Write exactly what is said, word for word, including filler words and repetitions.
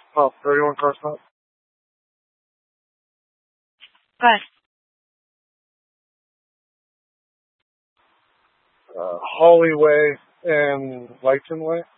Oh, thirty-one car stop. Good. Uh, Holly Way and Lighton Way.